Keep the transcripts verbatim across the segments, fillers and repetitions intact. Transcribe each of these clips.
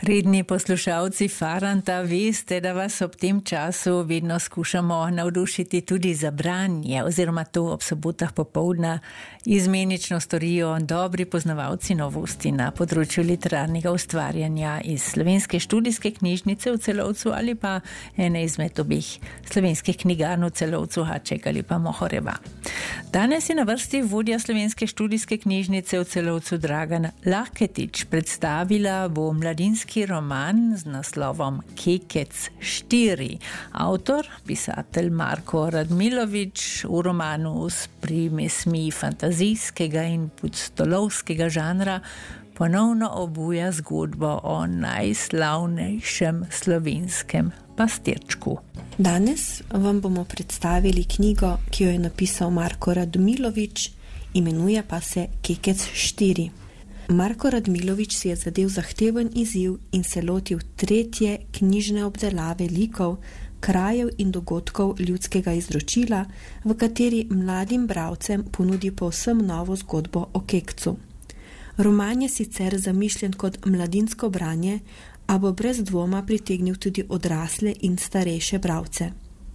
Redni poslušalci Faranta, veste, da vas ob tem času vedno skušamo navdušiti tudi za branje, oziroma to ob sobotah popoldne izmenično storijo dobri poznavalci novosti na področju literarnega ustvarjanja iz Slovenske študijske knjižnice v Celovcu ali pa ene izmed obeh slovenskih knjigarn v Celovcu, Haček ali pa Mohoreva. Danes je na vrsti vodja Slovenske študijske knjižnice v Celovcu Dragana Laketič. Predstavila bo mladinski roman z naslovom Kekec štiri. Avtor, pisatelj Marko Radmilovič v romanu s primesmi fantazijskega in pustolovskega žanra ponovno obuja zgodbo o najslavnejšem slovenskem pastirčku. Danes vam bomo predstavili knjigo, ki jo je napisal Marko Radmilovič, imenuje pa se Kekec štiri. Marko Radmilovič si je zadel zahteven izziv in se lotil tretje knjižne obdelave likov, krajev in dogodkov ljudskega izročila, v kateri mladim bralcem ponudi povsem novo zgodbo o kekcu. Roman je sicer zamišljen kot mladinsko branje, a bo brez dvoma pritegnil tudi odrasle in starejše bralce.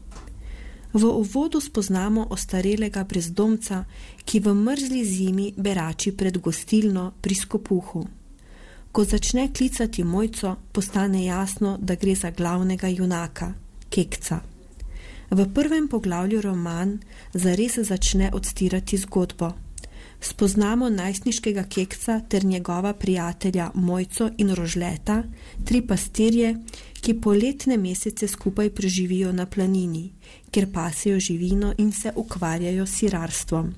V uvodu spoznamo ostarelega brezdomca, ki v mrzli zimi berači pred gostilno pri Skopuhu. Ko začne klicati Mojco, postane jasno, da gre za glavnega junaka, Kekca. V prvem poglavju roman zares začne odstirati zgodbo. Spoznamo najstniškega Kekca ter njegova prijatelja Mojco in Rožleta, tri pastirje, ki poletne mesece skupaj preživijo na planini, kjer pasejo živino in se ukvarjajo s sirarstvom.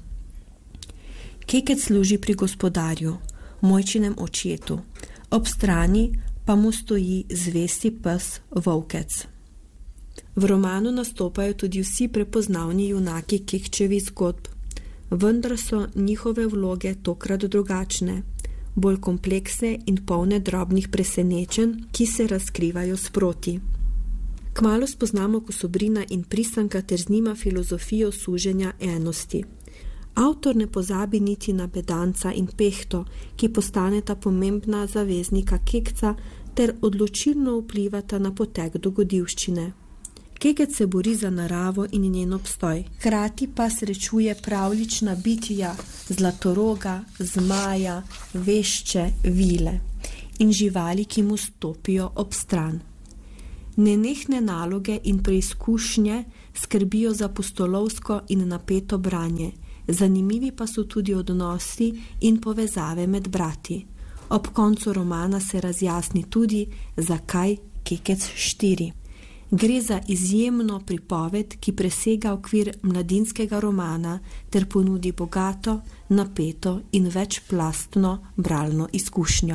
Kekec služi pri gospodarju, Mojčinem očetu, ob strani pa mu stoji zvesti pes Volkec. V romanu nastopajo tudi vsi prepoznavni junaki Kekčevih zgodb, vendar so njihove vloge tokrat drugačne, bolj kompleksne in polne drobnih presenečenj, ki se razkrivajo sproti. Kmalu spoznamo Kosobrina in Pristanka ter z njima filozofijo suženja enosti. Avtor ne pozabi niti na Bedanca in Pehto, ki postaneta pomembna zaveznika Kekca ter odločilno vplivata na potek dogodivščine. Kekec se bori za naravo in njen obstoj, hkrati pa srečuje pravlična bitja, zlatoroga, zmaja, vešče, vile in živali, ki mu stopijo ob stran. Nenehne naloge in preizkušnje skrbijo za pustolovsko in napeto branje, zanimivi pa so tudi odnosi in povezave med brati. Ob koncu romana se razjasni tudi, zakaj Kekec štiri. Gre za izjemno pripoved, ki presega okvir mladinskega romana ter ponudi bogato, napeto in večplastno bralno izkušnjo.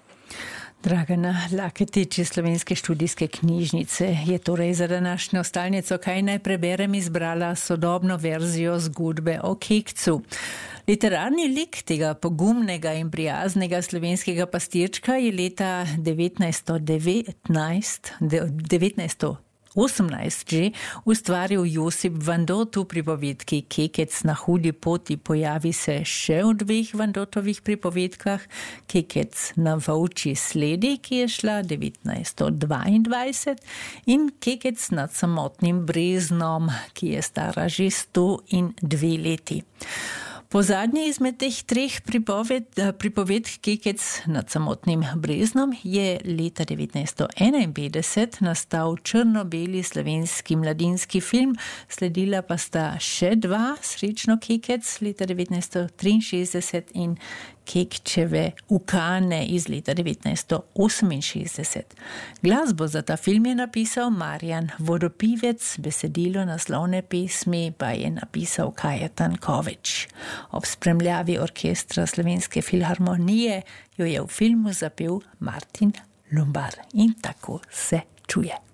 Dragana Laketič iz Slovenske študijske knjižnice je torej za današnjo stalnico Kaj naj preberem izbrala sodobno verzijo zgodbe o Kekcu. Literarni lik tega pogumnega in prijaznega slovenskega pastirčka je leta devetnajststo devetnajst, devetnajststo osemnajst že ustvaril Josip Vandot v pripovedki Kekec na hudi poti. Pojavi se še v dveh Vandotovih pripovedkah, Kekec na volčji sledi, ki je šla devetnajststo dvaindvajset, in Kekec nad samotnim breznom, ki je stara že sto in dve leti. Po zadnji izmed teh treh pripoved, pripovedk Kekec nad samotnim breznom je leta devetnajststo enainpetdeset nastal črno-beli slovenski mladinski film, sledila pa sta še dva, Srečno Kekec leta devetnajststo triinšestdeset in Kekčeve ukane iz leta devetnajststo oseminšestdeset. Glasbo za ta film je napisal Marjan Vodopivec, besedilo naslovne pesmi pa je napisal Kajetan Kovič. Ob spremljavi orkestra Slovenske filharmonije jo je v filmu zapel Martin Lumbar in tako se čuje.